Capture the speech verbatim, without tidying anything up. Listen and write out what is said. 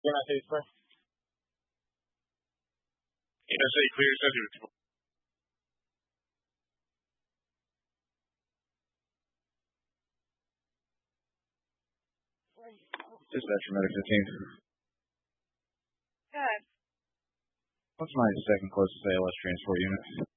Can I say this first? E S A clear subject. Dispatcher Medic fifteen. Good. What's my second closest A L S transport unit?